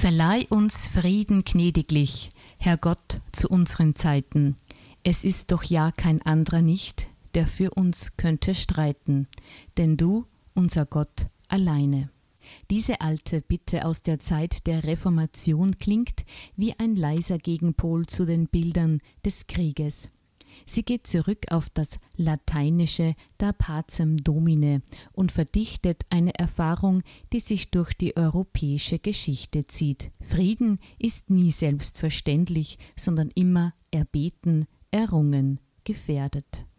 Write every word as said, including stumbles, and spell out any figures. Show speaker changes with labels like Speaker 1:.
Speaker 1: Verleih uns Frieden gnädiglich, Herr Gott, zu unseren Zeiten. Es ist doch ja kein anderer nicht, der für uns könnte streiten, denn du, unser Gott, alleine. Diese alte Bitte aus der Zeit der Reformation klingt wie ein leiser Gegenpol zu den Bildern des Krieges. Sie geht zurück auf das lateinische Da pacem Domine und verdichtet eine Erfahrung, die sich durch die europäische Geschichte zieht. Frieden ist nie selbstverständlich, sondern immer erbeten, errungen, gefährdet.